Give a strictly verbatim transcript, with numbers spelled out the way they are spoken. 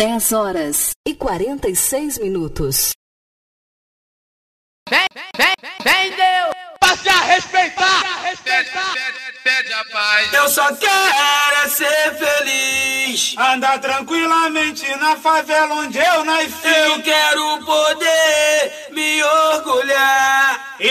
dez horas e quarenta e seis minutos. Vem, vem, vem, Deus! Passe a respeitar! Respeitar! Pede a paz. Eu só quero é ser feliz, andar tranquilamente na favela onde eu nasci. Eu quero poder me orgulhar